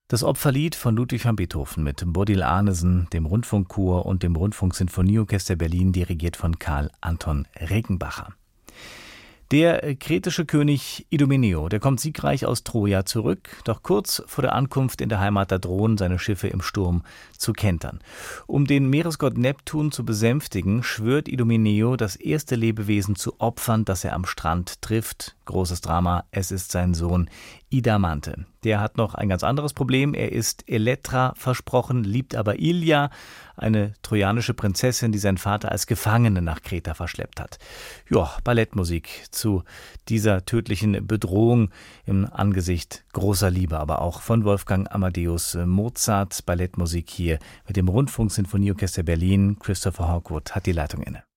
Das Opferlied von Ludwig van Beethoven mit Bodil Arnesen, dem Rundfunkchor und dem Rundfunksinfonieorchester Berlin, dirigiert von Karl Anton Regenbacher. Der kretische König Idomeneo, der kommt siegreich aus Troja zurück, doch kurz vor der Ankunft in der Heimat, da drohen seine Schiffe im Sturm zu kentern. Um den Meeresgott Neptun zu besänftigen, schwört Idomeneo, das erste Lebewesen zu opfern, das er am Strand trifft. Großes Drama, es ist sein Sohn Idamante. Der hat noch ein ganz anderes Problem. Er ist Elektra versprochen, liebt aber Ilia, eine trojanische Prinzessin, die sein Vater als Gefangene nach Kreta verschleppt hat. Ja, Ballettmusik zu dieser tödlichen Bedrohung im Angesicht großer Liebe, aber auch von Wolfgang Amadeus Mozart. Ballettmusik hier mit dem Rundfunksinfonieorchester Berlin. Christopher Hawkwood hat die Leitung inne.